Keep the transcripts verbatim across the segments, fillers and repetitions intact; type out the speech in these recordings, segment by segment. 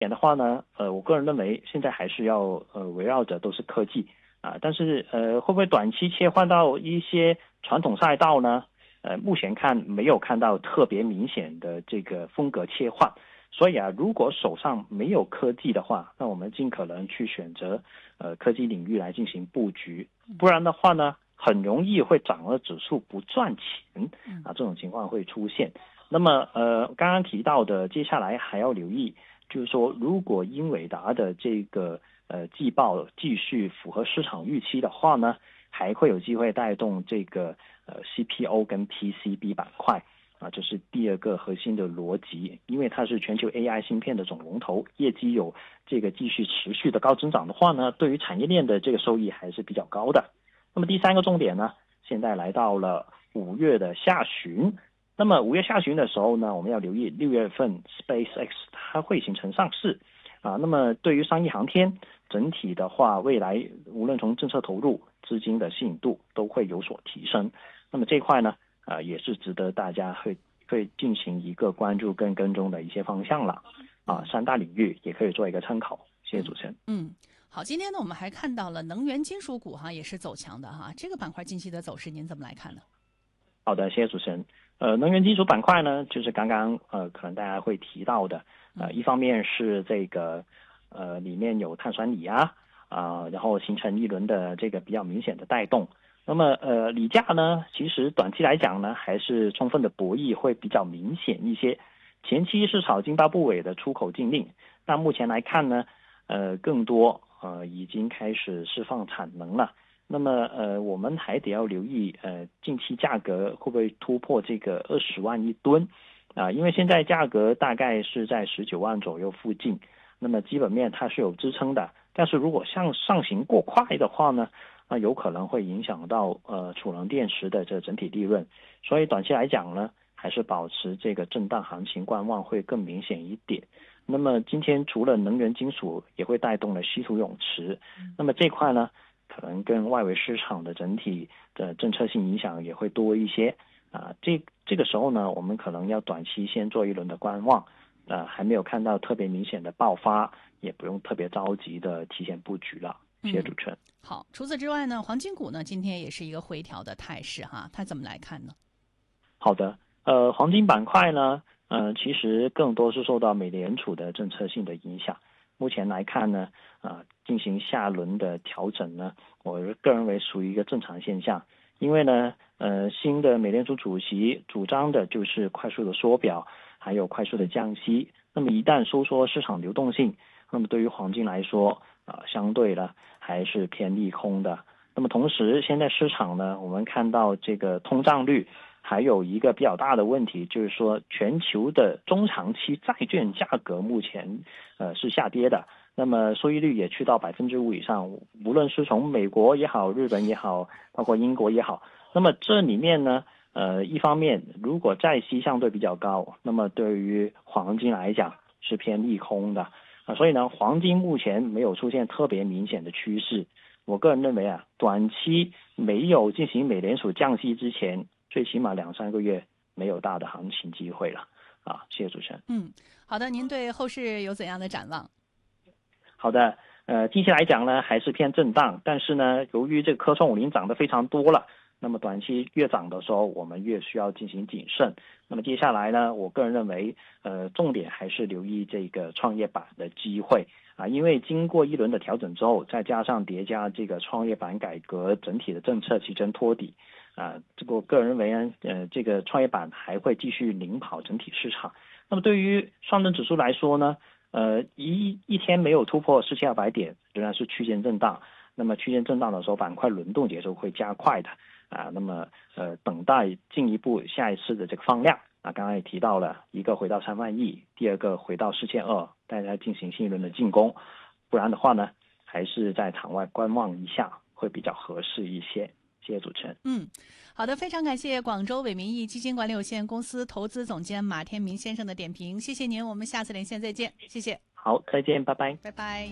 点的话呢，呃，我个人认为现在还是要呃围绕着都是科技啊，但是呃会不会短期切换到一些传统赛道呢？呃，目前看没有看到特别明显的这个风格切换，所以啊，如果手上没有科技的话，那我们尽可能去选择呃科技领域来进行布局，不然的话呢，很容易会涨了指数不赚钱啊，这种情况会出现。那么呃，刚刚提到的，接下来还要留意，就是说，如果英伟达的这个呃季报继续符合市场预期的话呢，还会有机会带动这个呃 C P O 跟 P C B 板块啊，这是第二个核心的逻辑，因为它是全球 A I 芯片的总龙头，业绩有这个继续持续的高增长的话呢，对于产业链的这个收益还是比较高的。那么第三个重点呢，现在来到了五月的下旬。那么五月下旬的时候呢，我们要留意六月份 SpaceX 它会形成上市啊。那么对于商业航天整体的话，未来无论从政策投入、资金的吸引度都会有所提升。那么这一块呢，啊也是值得大家会会进行一个关注跟跟踪的一些方向了啊。三大领域也可以做一个参考。谢谢主持人。 嗯。好，今天呢，我们还看到了能源金属股哈也是走强的哈，这个板块近期的走势您怎么来看呢？ 好的，谢谢主持人。呃，能源金属板块呢，就是刚刚呃，可能大家会提到的，呃，一方面是这个呃里面有碳酸锂啊，啊、呃，然后形成一轮的这个比较明显的带动。那么呃，锂价呢，其实短期来讲呢，还是充分的博弈会比较明显一些。前期是炒津巴布韦的出口禁令，但目前来看呢，呃，更多呃已经开始释放产能了。那么呃，我们还得要留意呃，近期价格会不会突破这个二十万一吨啊？因为现在价格大概是在十九万左右附近，那么基本面它是有支撑的，但是如果向上行过快的话呢，那有可能会影响到呃储能电池的这整体利润，所以短期来讲呢，还是保持这个震荡行情观望会更明显一点。那么今天除了能源金属，也会带动了稀土永磁，那么这块呢，可能跟外围市场的整体的政策性影响也会多一些啊。这这个时候呢，我们可能要短期先做一轮的观望，呃，还没有看到特别明显的爆发，也不用特别着急的提前布局了。谢谢主持人。 嗯、好，除此之外呢，黄金股呢今天也是一个回调的态势哈，它怎么来看呢？ 好的，呃，黄金板块呢，呃，其实更多是受到美联储的政策性的影响。目前来看呢，啊、呃，进行下轮的调整呢，我个人认为属于一个正常现象。因为呢，呃，新的美联储主席主张的就是快速的缩表，还有快速的降息。那么一旦收缩市场流动性，那么对于黄金来说，啊、呃，相对呢还是偏利空的。那么同时，现在市场呢，我们看到这个通胀率。还有一个比较大的问题，就是说全球的中长期债券价格目前呃是下跌的，那么收益率也去到百分之五以上，无论是从美国也好、日本也好，包括英国也好，那么这里面呢，呃，一方面如果债息相对比较高，那么对于黄金来讲是偏利空的啊，所以呢，黄金目前没有出现特别明显的趋势。我个人认为啊，短期没有进行美联储降息之前，最起码两三个月没有大的行情机会了啊！谢谢主持人。 嗯，好的，您对后市有怎样的展望？ 好的，呃，近期来讲呢，还是偏震荡，但是呢，由于这个科创五零涨得非常多了，那么短期越涨的时候，我们越需要进行谨慎。那么接下来呢，我个人认为，呃，重点还是留意这个创业板的机会啊，因为经过一轮的调整之后，再加上叠加这个创业板改革整体的政策齐声托底。啊，这个我个人认为呢，呃，这个创业板还会继续领跑整体市场。那么对于上证指数来说呢，呃，一一天没有突破四千二百点，仍然是区间震荡。那么区间震荡的时候，板块轮动节奏会加快的啊。那么呃，等待进一步下一次的这个放量啊，刚刚也提到了，一个回到三万亿，第二个回到四千二，大家进行新一轮的进攻。不然的话呢，还是在场外观望一下会比较合适一些。谢谢主持人。 嗯，好的，非常感谢广州伟民益基金管理有限公司投资总监马天明先生的点评，谢谢您，我们下次连线再见，谢谢。 好，再见，拜拜。 拜拜。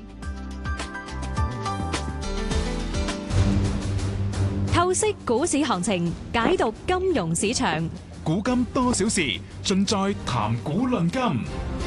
透析股市行情，解讀金融市場， 古今多少事，盡在談股論金。